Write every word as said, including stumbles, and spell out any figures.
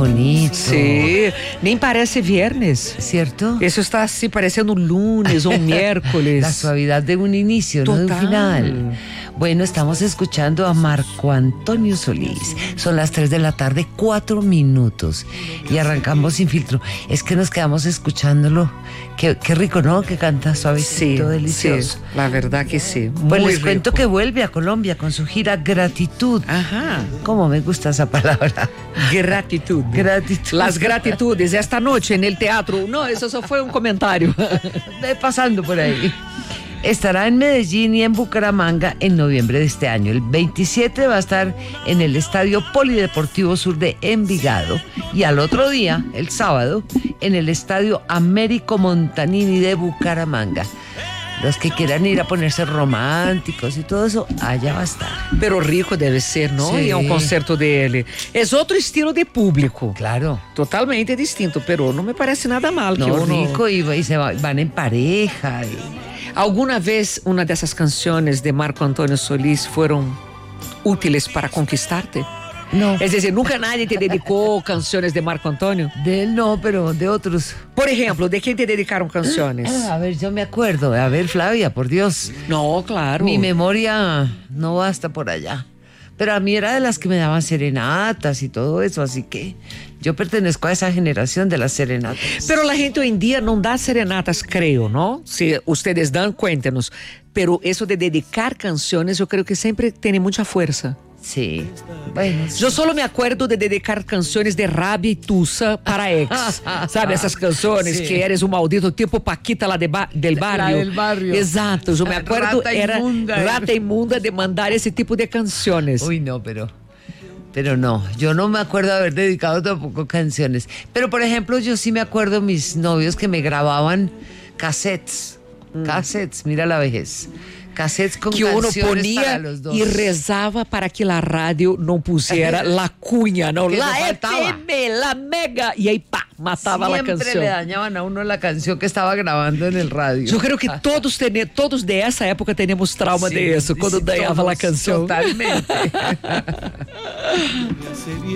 bonito. Sí, nem parece viernes. ¿Cierto? Eso está así parecendo un lunes o un miércoles. La suavidad de un inicio, Total. no de un final. Bueno, estamos escuchando a Marco Antonio Solís. Son las tres de la tarde, cuatro minutos. Y arrancamos Sin Filtro. Es que nos quedamos escuchándolo. Qué, qué rico, ¿no? Que canta suavecito, Sí, delicioso. sí, la verdad que sí. Pues Muy les cuento rico. que vuelve a Colombia con su gira Gratitud. Ajá. ¿Cómo me gusta esa palabra? Gratitud. Gratitud. Las gratitudes esta noche en el teatro. No, eso solo fue un comentario. De pasando por ahí. Estará en Medellín y en Bucaramanga en noviembre de este año. El veintisiete va a estar en el Estadio Polideportivo Sur de Envigado y al otro día, el sábado, en el Estadio Américo Montanini de Bucaramanga. Los que quieran ir a ponerse románticos y todo eso, allá va a estar. Pero rico debe ser, ¿no? Sí. Y a un concerto dele. Es otro estilo de público. Claro. Totalmente distinto, pero no me parece nada mal. que No, uno... rico y, y se va- van en pareja. Y... ¿Alguna vez una de esas canciones de Marco Antonio Solís fueron útiles para conquistarte? No, Es decir, nunca nadie te dedicó canciones de Marco Antonio. de él no, pero de otros. Por ejemplo, ¿de quién te dedicaron canciones? Ah, a ver, yo me acuerdo. A ver, Flavia, por Dios. No, claro. Mi memoria no va hasta por allá. Pero a mí era de las que me daban serenatas y todo eso, así que yo pertenezco a esa generación de las serenatas. Pero la gente hoy en día no da serenatas, creo, ¿no? Si ustedes dan, cuéntenos. Pero eso de dedicar canciones, yo creo que siempre tiene mucha fuerza. Sí, bueno. sí. Yo solo me acuerdo de dedicar canciones de rabia y tusa para ex. ¿Sabe? Esas canciones Sí. que eres un maldito tipo Paquita la de ba- del La barrio. del barrio. Exacto. Yo me acuerdo, Rata era inmunda. rata inmunda de mandar ese tipo de canciones. Uy, no, pero... Pero no, yo no me acuerdo haber dedicado tampoco canciones. Pero, por ejemplo, yo sí me acuerdo mis novios que me grababan cassettes. Cassettes, mira la vejez. Cassettes con Que uno canciones ponía para los dos. y rezaba para que la radio no pusiera la cuña, no, Que la no faltaba. F M, la mega, y ahí pa, mataba la Siempre canción. le dañaban a uno la canción que estaba grabando en el radio. Yo creo que todos, tene- todos de esa época tenemos trauma Sí, de eso, cuando sí, dañaba la todos, canción. Totalmente.